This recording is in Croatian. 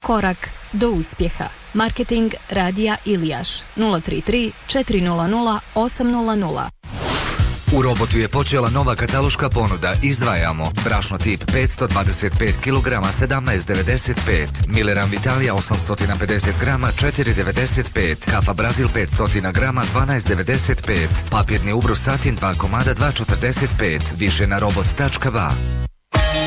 Korak do uspjeha. Marketing Radija Ilijaš 033 400 800. U Robotu je počela nova kataloška ponuda. Izdvajamo brašno tip 525 kg 17,95, Mileran Vitalija 850 g 4,95, Kafa Brazil 500 g 12,95, papirni ubrus Satin 2 komada 2,45. Više na robot.ba.